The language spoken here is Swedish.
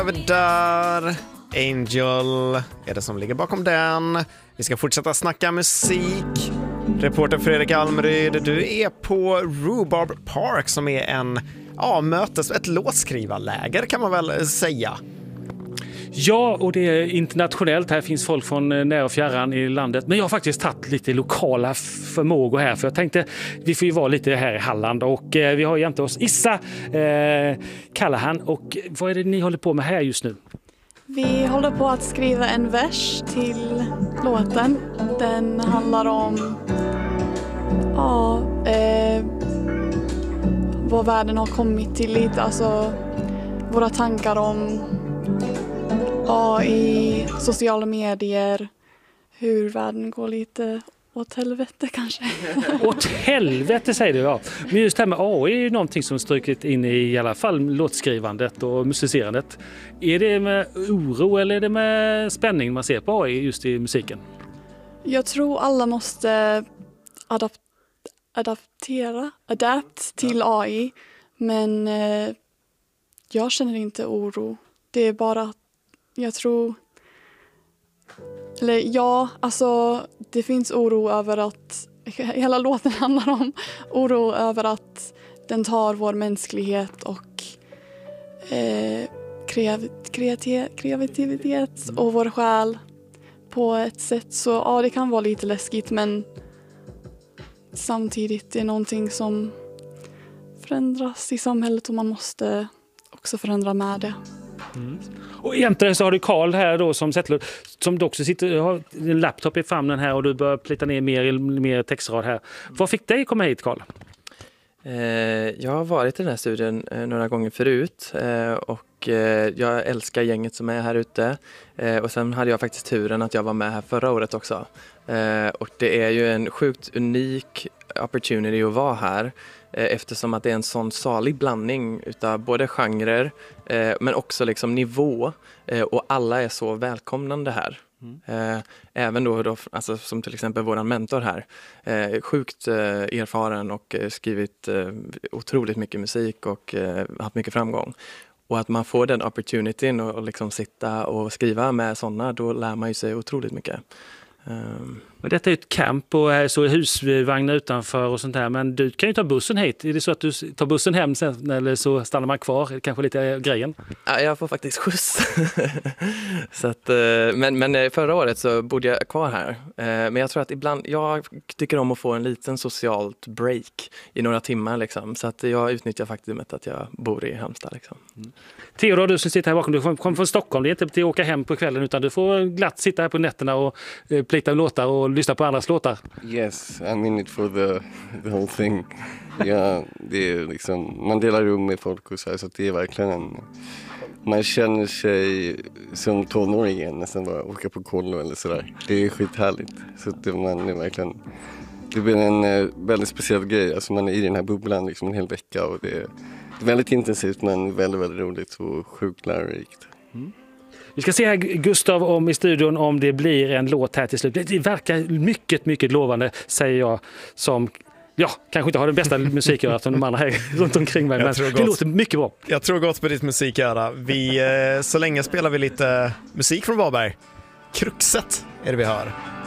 Där Angel är det som ligger bakom den. Vi ska fortsätta snacka musik. Reporter Fredrik Almeryd, du är på Rhubarb Park som är ett låtskrivarläger kan man väl säga. Ja, och det är internationellt. Här finns folk från nära och fjärran i landet. Men jag har faktiskt tagit lite lokala förmågor här. För jag tänkte, vi får ju vara lite här i Halland. Och vi har jämte oss Issa Callahan. Och vad är det ni håller på med här just nu? Vi håller på att skriva en vers till låten. Den handlar om vad världen har kommit till lite. Alltså våra tankar om AI, sociala medier, hur världen går lite åt helvete kanske. Åt helvete säger du, ja. Men just det här med AI är ju någonting som strukit in i alla fall låtskrivandet och musicerandet. Är det med oro eller är det med spänning man ser på AI just i musiken? Jag tror alla måste adapt till AI, men jag känner inte oro. Det är bara att jag tror, det finns oro över att hela låten handlar om oro över att den tar vår mänsklighet och kreativitet och vår själ på ett sätt. Så ja, det kan vara lite läskigt, men samtidigt är det någonting som förändras i samhället och man måste också förändra med det. Mm. Och egentligen så har du Carl här då som du också har en laptop i famnen här och du börjar plita ner mer textrad här. Vad fick dig komma hit, Carl? Jag har varit i den här studien några gånger förut och jag älskar gänget som är här ute. Och sen hade jag faktiskt turen att jag var med här förra året också. Och det är ju en sjukt unik opportunity att vara här. Eftersom att det är en sån salig blandning utav både genrer men också liksom nivå och alla är så välkomnande här. Även då alltså, som till exempel våran mentor här, sjukt erfaren och skrivit otroligt mycket musik och haft mycket framgång. Och att man får den opportunityn och liksom sitta och skriva med sådana, då lär man ju sig otroligt mycket. Men detta är ett camp och här så är husvagnar utanför och sånt där. Men du kan ju ta bussen hit. Är det så att du tar bussen hem sen, eller så stannar man kvar? Kanske lite grejen? Ja, jag får faktiskt skjuts. Så att, men förra året så bodde jag kvar här. Men jag tror att ibland, jag tycker om att få en liten socialt break i några timmar liksom. Så att jag utnyttjar faktumet att jag bor i Halmstad liksom. Theodor, du som sitter här bakom, du kommer från Stockholm. Det är inte till att åka hem på kvällen utan du får glatt sitta här på nätterna och plita låtar och lyssna på andras låtar. Yes, I'm in it for the whole thing. Ja, det är liksom, man delar rum med folk och så här, så det är verkligen man känner sig som tonåring igen, nästan bara åka på kollo eller sådär. Det är skithärligt. Så att man är verkligen, det blir en väldigt speciell grej. Alltså man är i den här bubblan liksom en hel vecka och det är väldigt intensivt men väldigt, väldigt roligt och sjukt lärorikt. Mm. Vi ska se här Gustav om i studion om det blir en låt här till slut. Det verkar mycket, mycket lovande, säger jag som kanske inte har den bästa musikörat som de andra här runt omkring mig. Men det låter mycket bra. Jag tror gott på ditt musiköra. Så länge spelar vi lite musik från Varberg. Kruxet är det vi hör.